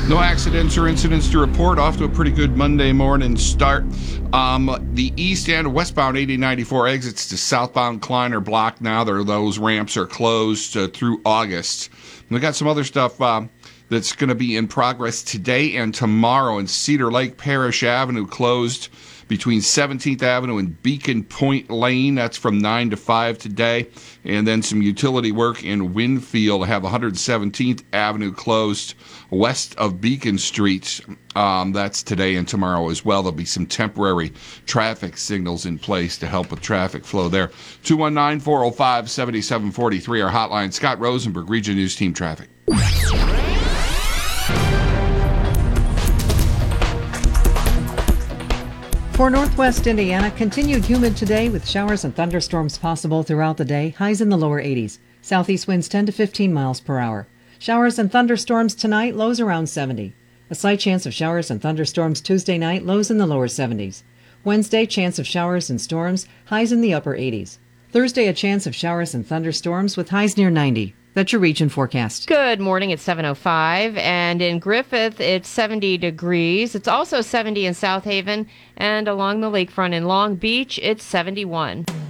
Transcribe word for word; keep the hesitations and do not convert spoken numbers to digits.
No accidents or incidents to report. Off to a pretty good Monday morning start. Um, the east and westbound eighty ninety-four exits to southbound Kleiner block now. There, those ramps are closed uh, through August. We got some other stuff uh, that's going to be in progress today and tomorrow. In Cedar Lake, Parish Avenue closed between seventeenth Avenue and Beacon Point Lane. That's from nine to five today. And then some utility work in Winfield have one hundred seventeenth Avenue closed west of Beacon Street. Um, that's today and tomorrow as well. There'll be some temporary traffic signals in place to help with traffic flow there. two one nine, four oh five, seven seven four three, our hotline. Scott Rosenberg, Region News Team Traffic. For Northwest Indiana, continued humid today with showers and thunderstorms possible throughout the day, highs in the lower eighties. Southeast winds ten to fifteen miles per hour. Showers and thunderstorms tonight, lows around seventy. A slight chance of showers and thunderstorms Tuesday night, lows in the lower seventies. Wednesday, chance of showers and storms, highs in the upper eighties. Thursday, a chance of showers and thunderstorms with highs near ninety. That's your region forecast. Good morning. It's seven oh five, and in Griffith, it's seventy degrees. It's also seventy in South Haven, and along the lakefront in Long Beach, it's seventy-one.